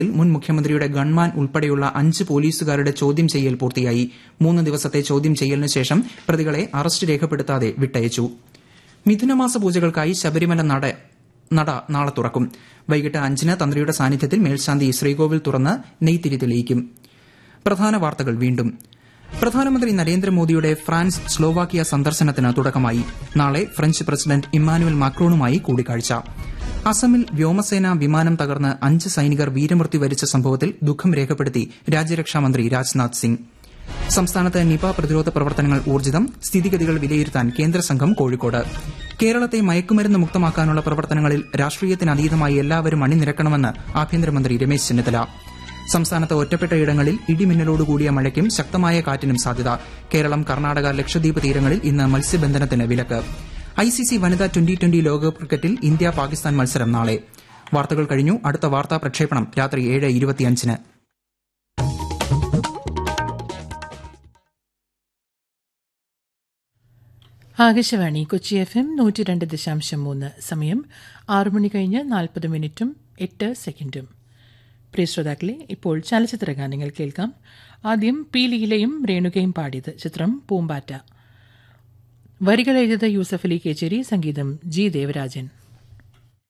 മുൻ മുഖ്യമന്ത്രിയുടെ ഗൺമാൻ ഉൾപ്പെടെയുള്ള 5 പോലീസുകാരുടെ ചോദ്യം ചെയ്യൽ പൂർത്തിയായി. 3 ദിവസത്തെ ചോദ്യം ചെയ്യലിന് ശേഷം പ്രതികളെ അറസ്റ്റ് രേഖപ്പെടുത്താതെ വിട്ടയച്ചു. മിഥുനമാസ പൂജകൾക്കായി ശബരിമല നട നാളെ തുറക്കും. വൈകിട്ട് 5-ന് തന്ത്രിയുടെ സാന്നിധ്യത്തിൽ മേൽശാന്തി ശ്രീകോവിൽ തുറന്ന് നെയ്ത്തിരി തെളിയിക്കും. പ്രധാന വാർത്തകൾ വീണ്ടും. പ്രധാനമന്ത്രി നരേന്ദ്രമോദിയുടെ ഫ്രാൻസ് സ്ലോവാക്കിയ സന്ദർശനത്തിന് തുടക്കമായി. നാളെ ഫ്രഞ്ച് പ്രസിഡന്റ് ഇമ്മാനുവൽ മാക്രോണുമായി കൂടിക്കാഴ്ച. അസമിൽ വ്യോമസേന വിമാനം തകർന്ന് 5 സൈനികർ വീരമൃത്യു വരിച്ച സംഭവത്തിൽ ദുഃഖം രേഖപ്പെടുത്തി രാജ്യരക്ഷാമന്ത്രി രാജ്നാഥ് സിംഗ്. സംസ്ഥാനത്ത് നിപ പ്രതിരോധ പ്രവർത്തനങ്ങൾ ഊർജിതം. സ്ഥിതിഗതികൾ വിലയിരുത്താൻ കേന്ദ്രസംഘം കോഴിക്കോട്. കേരളത്തെ മയക്കുമരുന്ന് മുക്തമാക്കാനുള്ള പ്രവർത്തനങ്ങളിൽ രാഷ്ട്രീയത്തിനതീതമായി എല്ലാവരും അണിനിരക്കണമെന്ന് ആഭ്യന്തരമന്ത്രി രമേശ് ചെന്നിത്തല. സംസ്ഥാനത്ത് ഒറ്റപ്പെട്ടയിടങ്ങളിൽ ഇടിമിന്നലോടുകൂടിയ മഴയ്ക്കും ശക്തമായ കാറ്റിനും സാധ്യത. കേരളം, കർണാടക, ലക്ഷദ്വീപ് തീരങ്ങളിൽ ഇന്ന് മത്സ്യബന്ധനത്തിന് വിലക്ക്. ICC വനിതാ ട്വന്റി ലോകകപ്പ് ക്രിക്കറ്റിൽ ഇന്ത്യ പാകിസ്ഥാൻ മത്സരം നാളെ. വാർത്തകൾ കഴിഞ്ഞു. അടുത്ത വാർത്താ പ്രക്ഷേപണം രാത്രി 7:25-ന്. ആകാശവാണി കൊച്ചി FM 102.3. സമയം 6 മണി കഴിഞ്ഞ് 40 മിനിറ്റും 8 സെക്കൻഡും. പ്രിയ ശ്രോതാക്കളെ, ഇപ്പോൾ ചലച്ചിത്ര ഗാനങ്ങൾ കേൾക്കാം. ആദ്യം പി ലീലയും രേണുകയും പാടിയത്. ചിത്രം പൂമ്പാറ്റ. വരികൾ എഴുതിയത് യൂസഫ് അലി കേച്ചേരി, സംഗീതം G. ദേവരാജൻ.